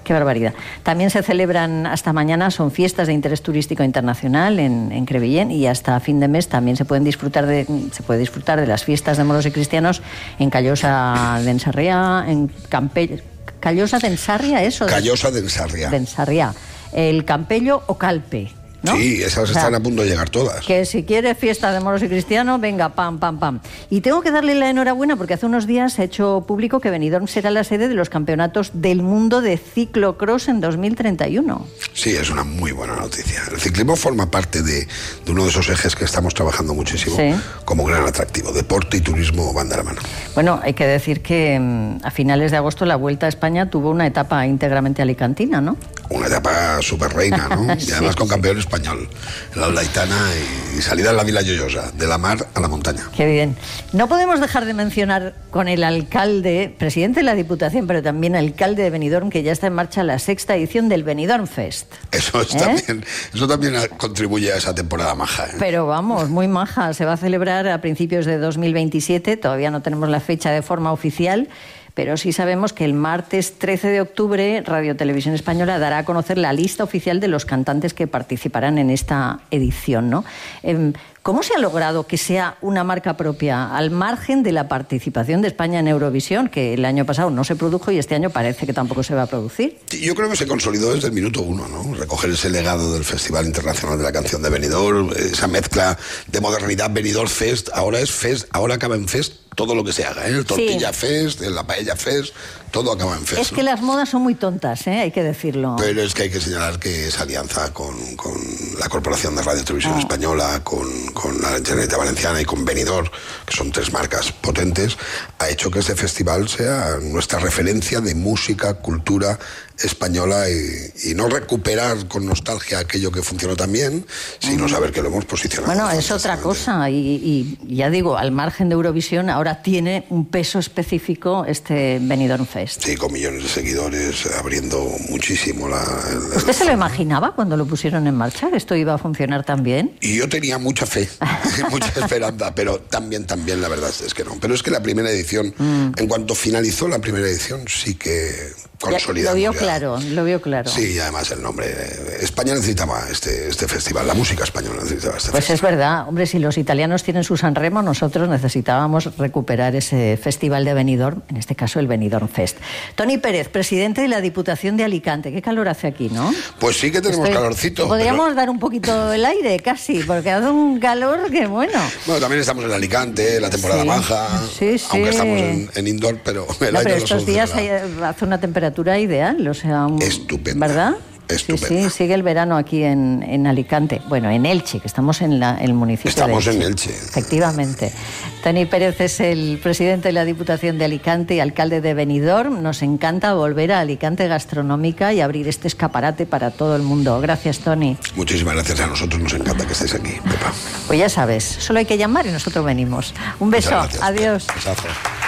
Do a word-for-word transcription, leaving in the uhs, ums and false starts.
Qué barbaridad. También se celebran hasta mañana, son fiestas de interés turístico internacional en, en Crevillent, y hasta fin de mes también se pueden disfrutar de, se puede disfrutar de las fiestas de moros y cristianos en Callosa de Ensarriá, en Campello. Callosa de Ensarriá, eso. Callosa de Ensarriá. De Ensarriá. El Campello o Calpe, ¿no? Sí, esas o sea, están a punto de llegar todas. Que si quiere fiesta de moros y cristianos, venga, pam, pam, pam. Y tengo que darle la enhorabuena porque hace unos días se ha hecho público que Benidorm será la sede de los campeonatos del mundo de ciclocross en dos mil treinta y uno. Sí, es una muy buena noticia. El ciclismo forma parte de, de uno de esos ejes que estamos trabajando muchísimo, sí, como gran atractivo. Deporte y turismo van de la mano. Bueno, hay que decir que a finales de agosto la Vuelta a España tuvo una etapa íntegramente alicantina, ¿no? Una etapa súper reina, ¿no? Sí, y además con sí. campeón español, la Olaitana, y salida en la Vila Lloyosa, de la mar a la montaña. Qué bien. No podemos dejar de mencionar con el alcalde, presidente de la Diputación, pero también alcalde de Benidorm, que ya está en marcha la sexta edición del Benidorm Fest. Eso, es ¿Eh? también, eso también contribuye a esa temporada maja, ¿eh? Pero vamos, muy maja. Se va a celebrar a principios de dos mil veintisiete, todavía no tenemos la fecha de forma oficial, pero sí sabemos que el martes trece de octubre Radio Televisión Española dará a conocer la lista oficial de los cantantes que participarán en esta edición, ¿no? Eh, ¿Cómo se ha logrado que sea una marca propia, al margen de la participación de España en Eurovisión, que el año pasado no se produjo y este año parece que tampoco se va a producir? Yo creo que se consolidó desde el minuto uno, ¿no? Recoger ese legado del Festival Internacional de la Canción de Benidorm, esa mezcla de modernidad. Benidorm Fest, ahora es Fest, ahora acaba en Fest todo lo que se haga, ¿eh? El Tortilla sí. Fest, la Paella Fest, todo acaba en Fest. Es ¿no? que las modas son muy tontas, ¿eh? Hay que decirlo. Pero es que hay que señalar que esa alianza con, con la Corporación de Radio Televisión oh. Española, con, con la Generalitat Valenciana y con Benidorm, que son tres marcas potentes, ha hecho que este festival sea nuestra referencia de música, cultura española, y, y no recuperar con nostalgia aquello que funcionó tan bien, sino saber que lo hemos posicionado. Bueno, es otra cosa, y, y ya digo, al margen de Eurovisión, ahora tiene un peso específico este Benidorm Fest. Sí, con millones de seguidores, abriendo muchísimo la... El, ¿Usted el... se lo imaginaba cuando lo pusieron en marcha, que esto iba a funcionar tan bien? Y yo tenía mucha fe, mucha esperanza, pero también, también la verdad es que no. Pero es que la primera edición, mm. en cuanto finalizó la primera edición, sí que... Lo vio ya. claro, lo vio claro. Sí, y además el nombre. España necesitaba este, este festival, la música española necesitaba este pues festival. Pues es verdad, hombre, si los italianos tienen su San Remo, nosotros necesitábamos recuperar ese festival de Benidorm, en este caso el Benidorm Fest. Toni Pérez, presidente de la Diputación de Alicante. Qué calor hace aquí, ¿no? Pues sí que tenemos Estoy... calorcito. Podríamos pero... dar un poquito el aire, casi, porque hace un calor que bueno. Bueno, también estamos en Alicante, la temporada sí. baja, sí, sí. aunque estamos en, en indoor, pero el no, aire pero estos días hay, hace una temperatura ideal. O sea, un... Estupenda. ¿Verdad? Estupenda. Sí, sí, sigue el verano aquí en, en Alicante. Bueno, en Elche, que estamos en la, el municipio estamos de Elche. Estamos en Elche. Efectivamente. Toni Pérez es el presidente de la Diputación de Alicante y alcalde de Benidorm. Nos encanta volver a Alicante gastronómica y abrir este escaparate para todo el mundo. Gracias, Toni. Muchísimas gracias. A nosotros nos encanta que estéis aquí, Pepa. Pues ya sabes, solo hay que llamar y nosotros venimos. Un beso. Adiós. Besazo.